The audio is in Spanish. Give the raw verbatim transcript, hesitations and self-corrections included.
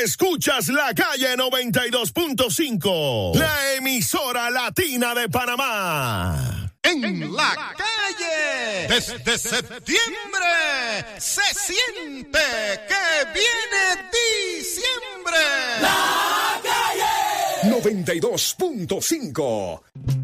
Escuchas La Calle noventa y dos punto cinco, la emisora latina de Panamá. En la calle, desde septiembre, se siente que viene diciembre. La Calle noventa y dos punto cinco.